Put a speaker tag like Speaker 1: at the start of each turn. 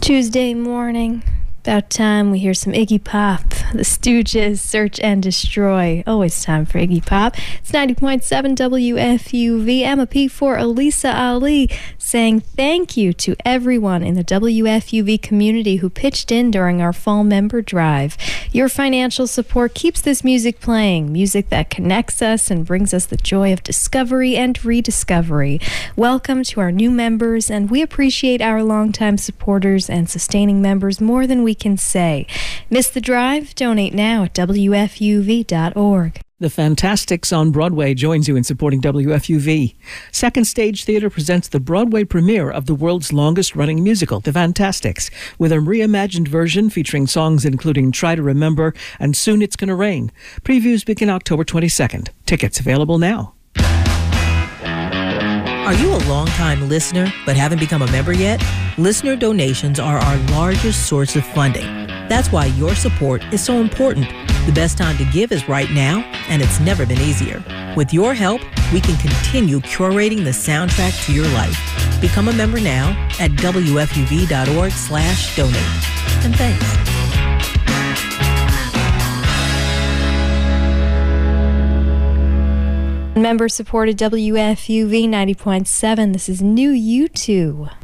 Speaker 1: Tuesday morning, about time we hear some Iggy Pop, the Stooges, Search and Destroy. Always time for Iggy Pop. It's 90.7 WFUV. Emma P. for Elisa Ali saying thank you to everyone in the WFUV community who pitched in during our fall member drive. Your financial support keeps this music playing, music that connects us and brings us the joy of discovery and rediscovery. Welcome to our new members, and we appreciate our longtime supporters and sustaining members more than we can say. Miss the drive? Donate now at WFUV.org.
Speaker 2: The Fantastics on Broadway joins you in supporting WFUV. Second Stage Theatre presents the Broadway premiere of the world's longest-running musical, The Fantastics, with a reimagined version featuring songs including Try to Remember and Soon It's Gonna Rain. Previews begin October 22nd. Tickets available now.
Speaker 3: Are you a long-time listener but haven't become a member yet? Listener donations are our largest source of funding. That's why your support is so important. The best time to give is right now, and it's never been easier. With your help, we can continue curating the soundtrack to your life. Become a member now at WFUV.org/donate. And thanks.
Speaker 1: Member supported WFUV 90.7. This is New U2.